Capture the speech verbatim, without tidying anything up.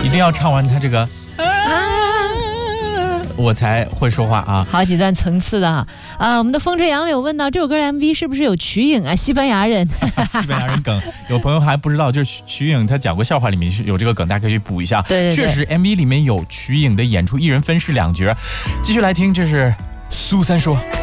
定要唱完他这个。我才会说话啊， 好几段层次的哈啊！我们的风吹杨柳问到这首歌的 M V 是不是有瞿颖啊？西班牙人， 西班牙人梗，有朋友还不知道，就是瞿颖他讲过笑话里面有这个梗，大家可以去补一下。 对对对， 确实 M V 里面有瞿颖的演出，一人分饰两角。继续来听，这是苏三说。